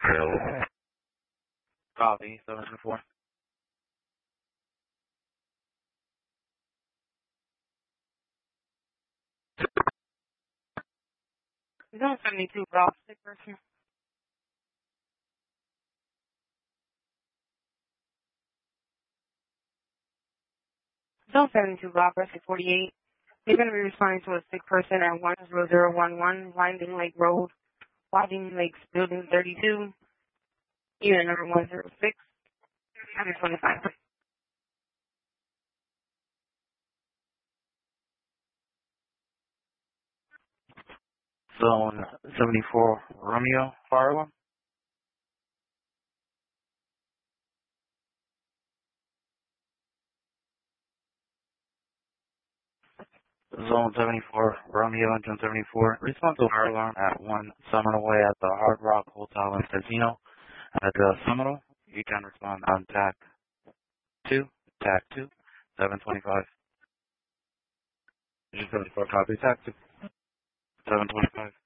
Available. Copy, 724. Zone 72, Rob, sick person. Zone 72, Rob, Rescue 48. They're going to be responding to a sick person at 10011 Winding Lake Road, Winding Lakes Building 32, unit number 106, 125. Zone 74, Romeo, fire alarm. Zone 74, Romeo, engine 74. Respond to fire alarm at 1 Seminole Way at the Hard Rock Hotel and Casino. At Seminole, you can respond on TAC 2, 725. Engine 74, copy, TAC 2, 725.